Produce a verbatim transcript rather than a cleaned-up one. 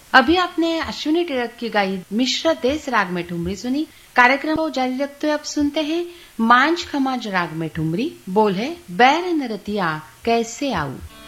अभी आपने अश्विनी टिळक की गाई मिश्र देश राग में ठुमरी सुनी। कार्यक्रम को जारी रखते हुए अब सुनते हैं मांझ खमाज राग में ठुमरी। बोल है बैर नरतिया कैसे आऊ।